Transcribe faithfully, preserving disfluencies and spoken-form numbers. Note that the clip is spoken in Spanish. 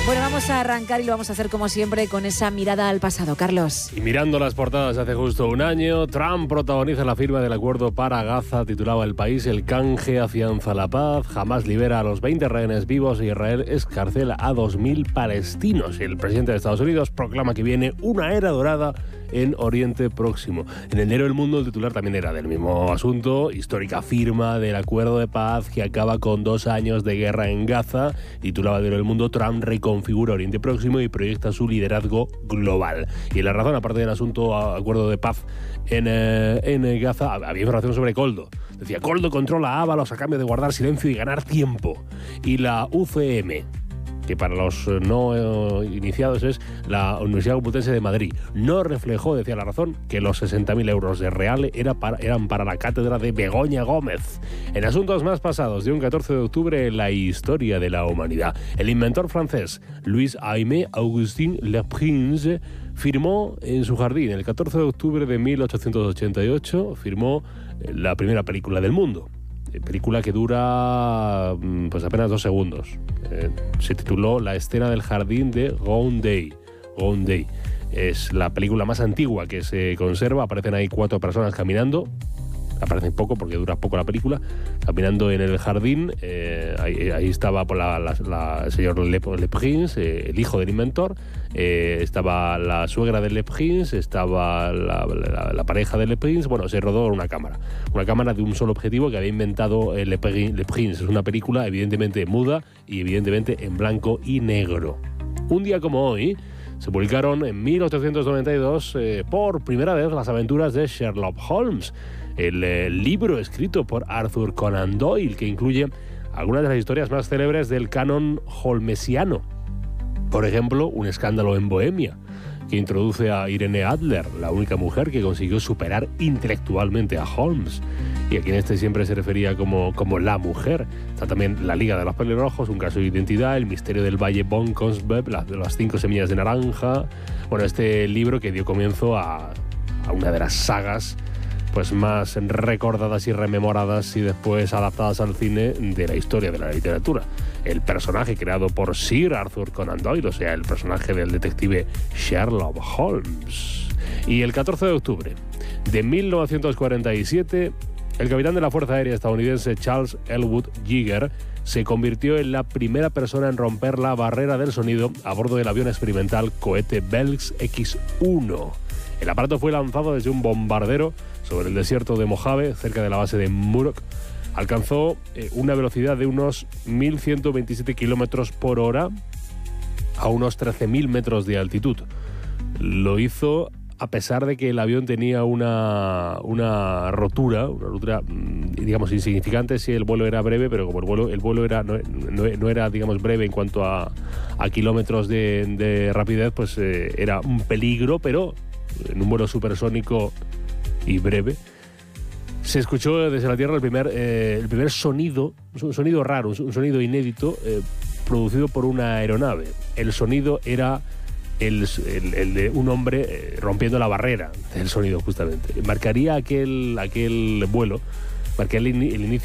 Bueno, vamos a arrancar y lo vamos a hacer como siempre con esa mirada al pasado. Carlos. Y mirando las portadas hace justo un año, Trump protagoniza la firma del acuerdo para Gaza, titulaba El País. El canje afianza la paz, Hamás libera a los veinte rehenes vivos y Israel excarcela a dos mil palestinos. El presidente de Estados Unidos proclama que viene una era dorada en Oriente Próximo. En el diario El Mundo el titular también era del mismo asunto, histórica firma del acuerdo de paz que acaba con dos años de guerra en Gaza. Titulaba el diario El Mundo, Trump reconfigura Oriente Próximo y proyecta su liderazgo global. Y La Razón, aparte del asunto acuerdo de paz en, eh, en Gaza, había información sobre Coldo. Decía, Coldo controla Ábalos a cambio de guardar silencio y ganar tiempo. Y la U C M, que para los no eh, iniciados es la Universidad Complutense de Madrid, no reflejó, decía La Razón, que los sesenta mil euros de Reale era para, eran para la cátedra de Begoña Gómez. En asuntos más pasados, de un catorce de octubre, la historia de la humanidad. El inventor francés Louis Aimé Augustin Leprince firmó en su jardín, el catorce de octubre de mil ochocientos ochenta y ocho, firmó la primera película del mundo. Película que dura pues apenas dos segundos. Eh, se tituló La escena del jardín de Gonday. Gonday. Es la película más antigua que se conserva. Aparecen ahí cuatro personas caminando. Aparecen poco porque dura poco la película. Caminando en el jardín. Eh, ahí, ahí estaba por la, la, la, el señor Le, Le Prince, eh, el hijo del inventor. Eh, estaba la suegra de Le Prince. Estaba la, la, la pareja de Le Prince. Bueno, se rodó una cámara. Una cámara de un solo objetivo que había inventado eh, Le, Le Prince. Es una película evidentemente muda y evidentemente en blanco y negro. Un día como hoy se publicaron en mil ochocientos noventa y dos eh, por primera vez las aventuras de Sherlock Holmes, el eh, libro escrito por Arthur Conan Doyle, que incluye algunas de las historias más célebres del canon holmesiano. Por ejemplo, Un escándalo en Bohemia, que introduce a Irene Adler, la única mujer que consiguió superar intelectualmente a Holmes, y a quien este siempre se refería como, como la mujer. Está también La Liga de los Pelirrojos, Un caso de identidad, El misterio del Valle von Konsberg, las, las cinco semillas de naranja. Bueno, este libro que dio comienzo a, a una de las sagas pues más recordadas y rememoradas y después adaptadas al cine de la historia de la literatura. El personaje creado por Sir Arthur Conan Doyle, o sea, el personaje del detective Sherlock Holmes. Y el catorce de octubre de mil novecientos cuarenta y siete, el capitán de la Fuerza Aérea estadounidense Charles Elwood Yeager se convirtió en la primera persona en romper la barrera del sonido a bordo del avión experimental cohete Bell X uno. El aparato fue lanzado desde un bombardero sobre el desierto de Mojave, cerca de la base de Muroc. Alcanzó eh, una velocidad de unos mil ciento veintisiete kilómetros por hora a unos trece mil metros de altitud. Lo hizo a pesar de que el avión tenía una, una rotura, una rotura, digamos, insignificante si el vuelo era breve, pero como el vuelo, el vuelo era, no, no, no era, digamos, breve en cuanto a, a kilómetros de, de rapidez, pues eh, era un peligro, pero en un vuelo supersónico y breve se escuchó desde la Tierra el primer, eh, el primer sonido, un sonido raro, un sonido inédito, eh, producido por una aeronave. El sonido era el, el, el de un hombre eh, rompiendo la barrera del sonido, justamente. Marcaría aquel, aquel vuelo, marcaría el, el inicio